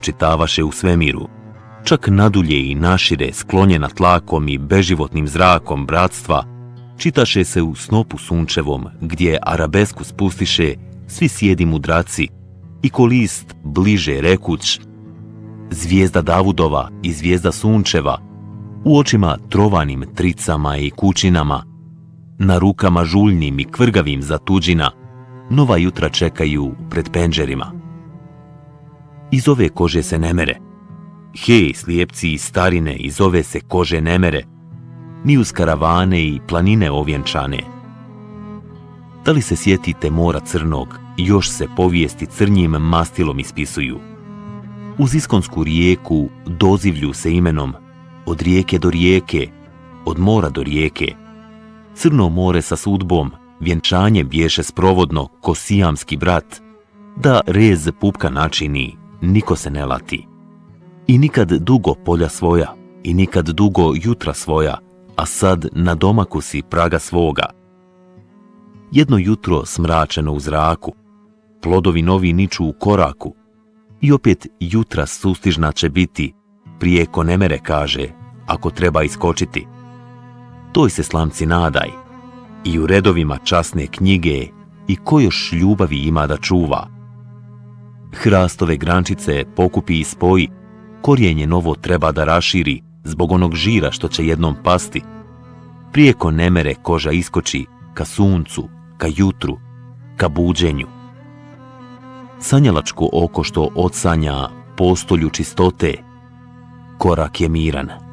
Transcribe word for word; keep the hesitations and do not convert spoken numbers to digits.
čitavaše u svemiru, čak nadulje i našire, sklonjena tlakom i beživotnim zrakom bratstva, čitaše se u snopu sunčevom, gdje arabesku spustiše svi sjedi mudraci i ko list bliže rekuć: zvijezda Davudova i zvijezda sunčeva, u očima trovanim tricama i kućinama, na rukama žuljnim i kvrgavim za tuđina, nova jutra čekaju pred penđerima. Iz ove kože se ne mere. Hej, slijepci i starine, iz ove se kože ne mere, ni uz karavane i planine ovjenčane. Da li se sjetite mora crnog, još se povijesti crnjim mastilom ispisuju. Uz iskonsku rijeku dozivlju se imenom od rijeke do rijeke, od mora do rijeke. Crno more sa sudbom, vjenčanje bješe sprovodno ko sijamski brat, da rez pupka načini, niko se ne lati. I nikad dugo polja svoja, i nikad dugo jutra svoja, a sad na domaku si praga svoga. Jedno jutro smračeno u zraku, plodovi novi niču u koraku, i opet jutra sustižna će biti, prijeko ne mere kaže, ako treba iskočiti. Toj se slamci nadaj, i u redovima časne knjige, i ko još ljubavi ima da čuva. Hrastove grančice pokupi i spoji, korijenje novo treba da raširi, zbog onog žira što će jednom pasti. Prijeko ne mere koža iskoči ka suncu, ka jutru, ka buđenju. Sanjalačko oko što odsanja postolju čistote, korak je miran.